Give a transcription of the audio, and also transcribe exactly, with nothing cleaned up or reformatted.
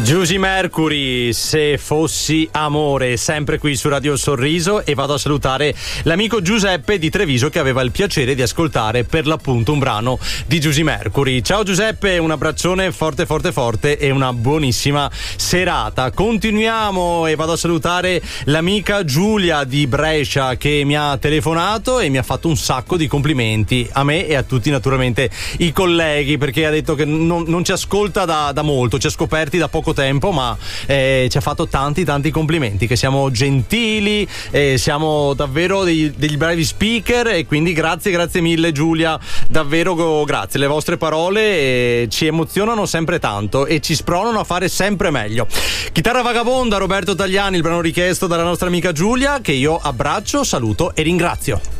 Giusy Mercury, Se fossi amore, sempre qui su Radio Sorriso, e vado a salutare l'amico Giuseppe di Treviso che aveva il piacere di ascoltare per l'appunto un brano di Giusy Mercury. Ciao Giuseppe, un abbraccione forte forte forte e una buonissima serata. Continuiamo e vado a salutare l'amica Giulia di Brescia che mi ha telefonato e mi ha fatto un sacco di complimenti a me e a tutti naturalmente i colleghi, perché ha detto che non, non ci ascolta da, da molto, ci ha scoperti da poco tempo, ma eh, ci ha fatto tanti tanti complimenti, che siamo gentili, eh, siamo davvero dei, degli bravi speaker, e quindi grazie grazie mille Giulia, davvero grazie. Le vostre parole eh, ci emozionano sempre tanto e ci spronano a fare sempre meglio. Chitarra Vagabonda, Roberto Tagliani, il brano richiesto dalla nostra amica Giulia, che io abbraccio, saluto e ringrazio.